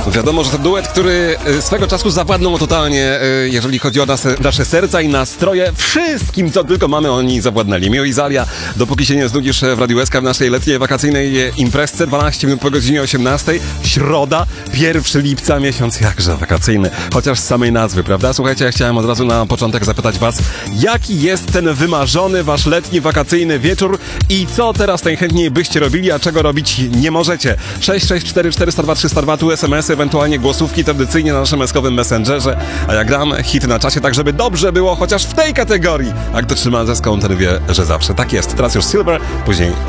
Wiadomo, że to duet, który swego czasu zawładnął totalnie, jeżeli chodzi o nasze serca i nastroje. Wszystkim, co tylko mamy, oni zawładnęli. Mio i Zalia, dopóki się nie znudzisz w Radiu SK w naszej letniej wakacyjnej imprezce, 12 minut po godzinie 18, środa, 1 lipca, miesiąc jakże wakacyjny, chociaż z samej nazwy, prawda? Słuchajcie, ja chciałem od razu na początek zapytać was, jaki jest ten wymarzony wasz letni, wakacyjny wieczór i co teraz najchętniej byście robili, a czego robić nie możecie? 664 402 302, tu SMS-y, ewentualnie głosówki tradycyjnie na naszym eskowym messengerze, a ja gram hit na czasie, tak żeby dobrze było chociaż w tej kategorii. A kto trzyma ze skąd, ten wie, że zawsze tak jest. Teraz już Silver, później